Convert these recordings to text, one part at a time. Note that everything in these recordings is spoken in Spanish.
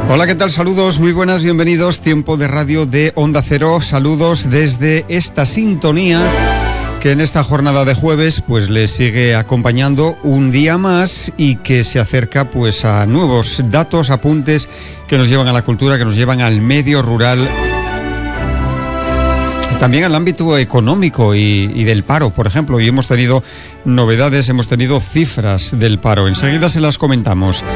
Hola, ¿qué tal? Saludos, muy buenas, bienvenidos. Tiempo de radio de Onda Cero. Saludos desde esta sintonía que en esta jornada de jueves pues les sigue acompañando un día más y que se acerca pues a nuevos datos, apuntes que nos llevan a la cultura, que nos llevan al medio rural. También al ámbito económico y del paro, por ejemplo. Y hemos tenido novedades, hemos tenido cifras del paro. Enseguida se las comentamos.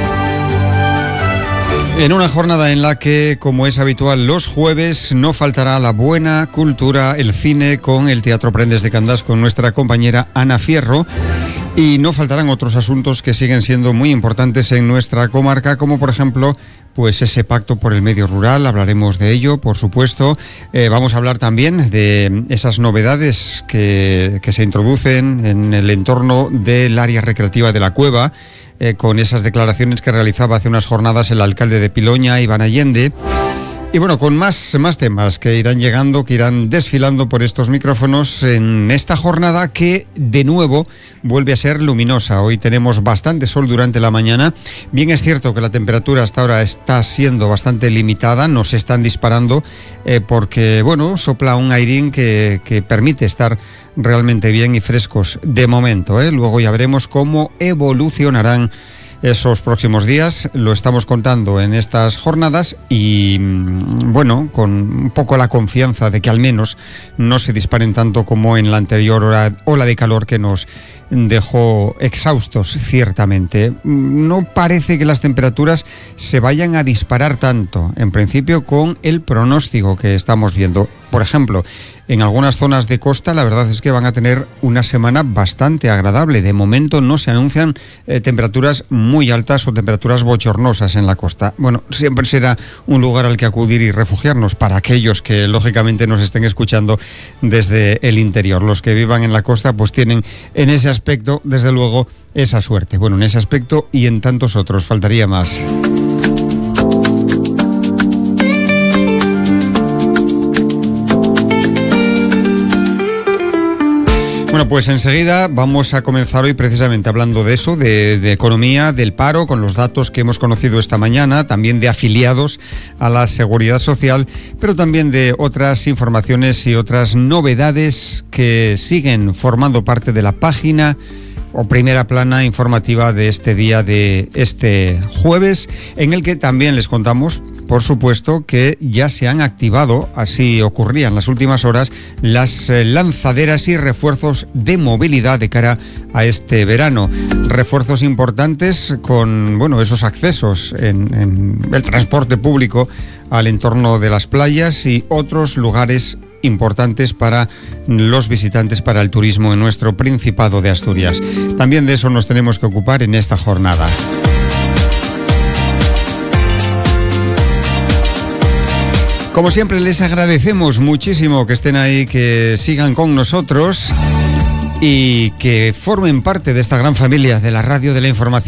En una jornada en la que, como es habitual los jueves, no faltará la buena cultura, el cine con el Teatro Prendes de Candás con nuestra compañera Ana Fierro. Y no faltarán otros asuntos que siguen siendo muy importantes en nuestra comarca, como por ejemplo pues ese pacto por el medio rural. Hablaremos de ello, por supuesto. Vamos a hablar también de esas novedades que se introducen en el entorno del área recreativa de la Cueva, con esas declaraciones que realizaba hace unas jornadas el alcalde de Piloña, Iván Allende. Y bueno, con más temas que irán llegando, que irán desfilando por estos micrófonos en esta jornada que de nuevo vuelve a ser luminosa. Hoy tenemos bastante sol durante la mañana. Bien es cierto que la temperatura hasta ahora está siendo bastante limitada, no se están disparando porque, bueno, sopla un airín que permite estar realmente bien y frescos de momento, ¿eh? Luego ya veremos cómo evolucionarán esos próximos días. Lo estamos contando en estas jornadas y, bueno, con un poco la confianza de que al menos no se disparen tanto como en la anterior ola de calor que nos dejó exhaustos, ciertamente. No parece que las temperaturas se vayan a disparar tanto, en principio, con el pronóstico que estamos viendo. Por ejemplo, en algunas zonas de costa la verdad es que van a tener una semana bastante agradable. De momento no se anuncian temperaturas muy altas o temperaturas bochornosas en la costa. Bueno, siempre será un lugar al que acudir y refugiarnos para aquellos que lógicamente nos estén escuchando desde el interior. Los que vivan en la costa pues tienen en ese aspecto, desde luego, esa suerte. Bueno, en ese aspecto y en tantos otros, faltaría más. Bueno, pues enseguida vamos a comenzar hoy precisamente hablando de eso, de economía, del paro, con los datos que hemos conocido esta mañana, también de afiliados a la Seguridad Social, pero también de otras informaciones y otras novedades que siguen formando parte de la página o primera plana informativa de este día, de este jueves, en el que también les contamos, por supuesto, que ya se han activado, así ocurría en las últimas horas, las lanzaderas y refuerzos de movilidad de cara a este verano. Refuerzos importantes con, bueno, esos accesos en el transporte público al entorno de las playas y otros lugares importantes para los visitantes, para el turismo en nuestro Principado de Asturias. También de eso nos tenemos que ocupar en esta jornada. Como siempre, les agradecemos muchísimo que estén ahí, que sigan con nosotros y que formen parte de esta gran familia de la radio de la información.